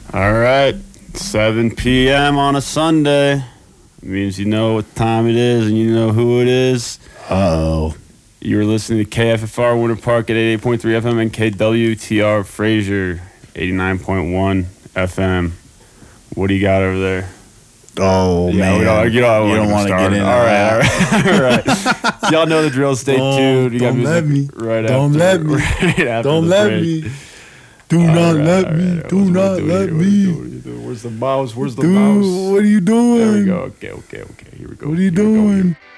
All right, 7 p.m. on a Sunday. It means you know what time it is and you know who it is. Uh-oh. You're listening to KFFR Winter Park at 88.3 FM and KWTR Fraser 89.1 FM. What do you got over there? Oh, Yeah, man. you don't want to get in. All right. Y'all know the drill. Stay tuned. You got don't let me. Right Don't after, let me. Right after Don't the let break. me. Do not let me. Do not let me. Where's the mouse? Where's the Dude, mouse? what are you doing? There we go. Okay. Here we go. What are you doing?